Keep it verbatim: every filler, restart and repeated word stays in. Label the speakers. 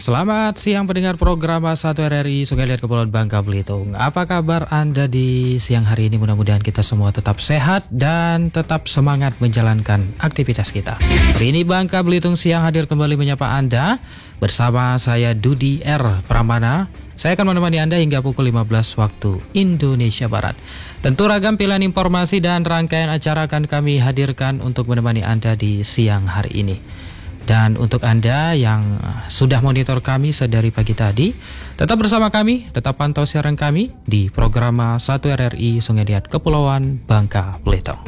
Speaker 1: Selamat siang pendengar program satu R R I Sungai Liat Kepulauan Bangka Belitung. Apa kabar Anda di siang hari ini? Mudah-mudahan kita semua tetap sehat dan tetap semangat menjalankan aktivitas kita. Hari ini Bangka Belitung siang hadir kembali menyapa Anda bersama saya Dudi R. Pramana. Saya akan menemani Anda hingga pukul lima belas waktu Indonesia Barat. Tentu ragam pilihan informasi dan rangkaian acara akan kami hadirkan untuk menemani Anda di siang hari ini. Dan untuk Anda yang sudah monitor kami sedari pagi tadi, tetap bersama kami, tetap pantau siaran kami di program satu R R I Sungai Liat Kepulauan Bangka Belitung.